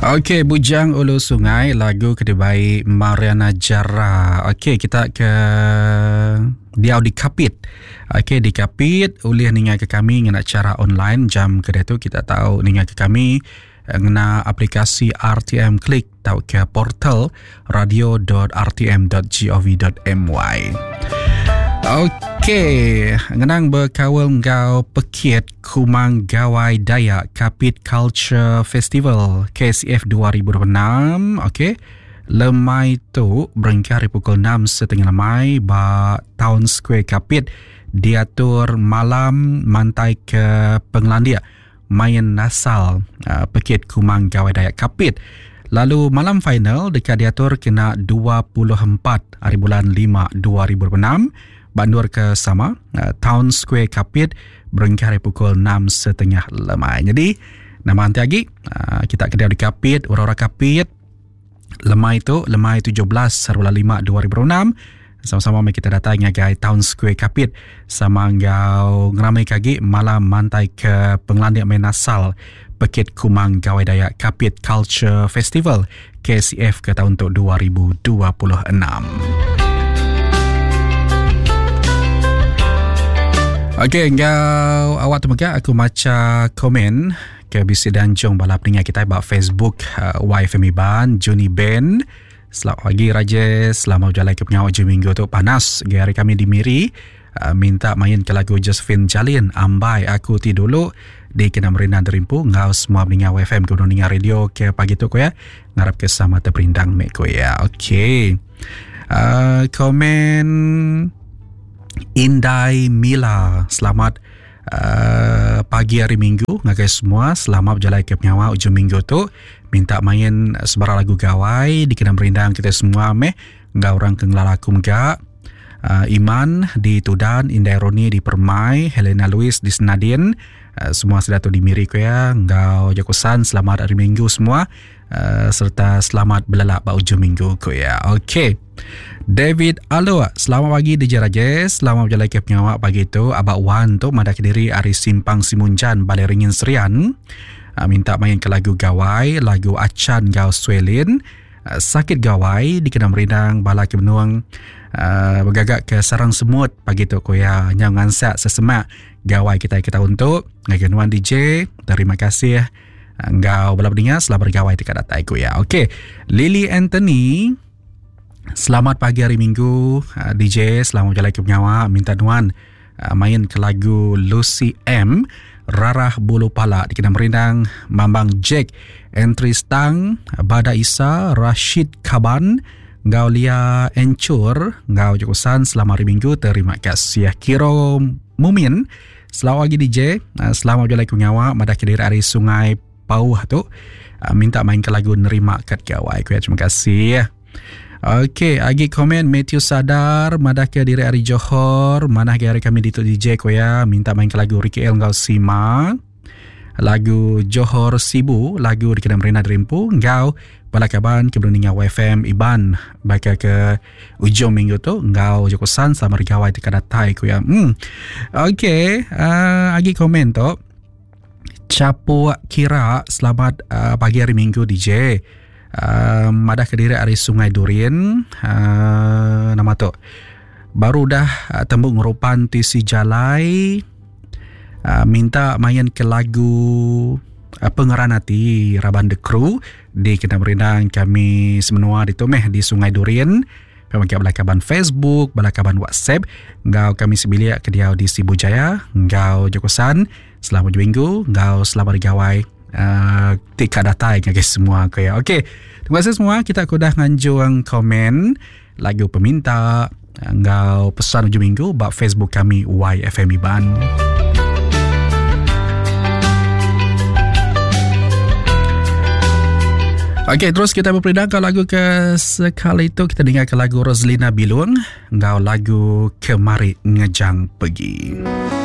Okey, Bujang Ulu Sungai, lagu kedua Mariana Jara. Okey, kita ke Diau di Kapit. Okey, di Kapit ulih ningai ke kami ngena cara online jam kedai tu kita tahu ningai ke kami ngena aplikasi RTM Klik tau ke portal radio.rtm.gov.my. Okey, ngenang berkawal ngau Pekit Kumang Gawai Dayak Kapit Culture Festival KCF 2026. Okey, lemai tu berengkar di pukul 6.30 lemai ba Town Square Kapit diatur malam mantai ke Penglandia main nasal Pekit Kumang Gawai Dayak Kapit. Lalu malam final dekat diatur kena 24 hari bulan 5 2026 Bandur ke sama Town Square Kapit berengkar pukul 6.30 lemai. Jadi nama nanti lagi kita kedai di Kapit, orang-orang Kapit lemai tu lemai 17 hari bulan 5 2026 sama-sama mari kita datang ngagai Town Square Kapit sama ngau ngeramai kagi malam mantai ke Penglandia main asal Pekit Kumang Gawai Dayak Kapit Culture Festival KCF ke tahun tu 2026. Okey, engkau awak tu maka aku baca komen ke bisi danjung balap dengan kita ba Facebook YFM Ban Juni Ben. Selamat pagi Rajesh, selamat berjalan ke pengawal minggu tu panas. Hari kami di Miri minta main ke lagu Josephine Jalin Ambai Aku Ti Dulu di kena merindang terimpu ngau semua mendengar YFM ke mendengar radio ke pagi tu ko ya. Ngarap ke sama terperindang mek ko ya. Okey. Komen Indai Mila, selamat pagi hari minggu ngagai semua, selamat berjalan ke penyawa ujung minggu tu. Minta main sebarang lagu gawai dikena merindang kita semua meh ngau orang kenglalaku megak. Iman di Tudan, Indai Roni di Permai, Helena Louis di Senadin, semua sudah tu di Miri ko ya. Ngau Jakusan, selamat hari minggu semua, serta selamat belalak ba ujung minggu ko ya. Okey. David Alo, selamat pagi DJ Rajesh, selamat berjalan ke penyawak pagi tu. Abak Wan tu Madah Kediri Ari Simpang Simunjan Balai Ringin Serian, minta main ke lagu gawai, lagu Acan Gau Swelin, Sakit Gawai dikena merindang Balai ke Benuang, bergagak ke Sarang Semut pagi tu ko ya. Nyang ngansak sesemak gawai kita untuk ngagenuan DJ. Terima kasih engkau bala pendengar selamat bergawai dekat datai ko ya. Okey, Lily Anthony, selamat pagi hari minggu DJ, selamat berjalan ke penyawa. Minta nuan main ke lagu Lucy M Rarah Bulu Pala dikena merindang Mambang Jack Entry Stang Bada Isa Rashid Kaban Ngau Lia Encur Ngau Jokosan. Selamat hari minggu, terima kasih. Kiro Mumin, selamat pagi DJ, selamat berjalan ke penyawa. Madah Kediri Ari Sungai Pauh tu minta main ke lagu Nerima Kat Gawai ko ya. Terima kasih. Okey, agi komen Matthew Sadar Madah ke diri Ari Johor, manah ke hari kami di tu DJ ko ya. Minta main ke lagu Ricky El Ngau Sima, lagu Johor Sibu, lagu dikena merina derimpu ngau balakaban ke berundingan YFM Iban baka ke ujung minggu tu ngau Jokosan sama rigawai dekat datai ko ya. Okey, agi komen tu Capu Kira, selamat pagi hari minggu DJ. Madah Kediri Ari Sungai Durin, nama tu baru dah tembuk ngurupan tisi jalai, minta main ke lagu Pengeran Hati Raban The Crew di kena merindang kami semenua di Tomeh di Sungai Durin. Pemakai belakaban Facebook, belakaban WhatsApp, ngau kami sebilik ke dia di Sibujaya, ngau Jokosan selamat minggu, ngau selamat digawai tika datai ngagai semua ko ya. Okey, terima kasih semua. Kita sudah nganjung komen lagu peminta ngau pesan ujung minggu bab Facebook kami YFM Iban. Okey, terus kita berpindah ke lagu ke sekali itu kita dengar ke lagu Roslina Bilung ngau lagu Kemari Ngejang Pergi.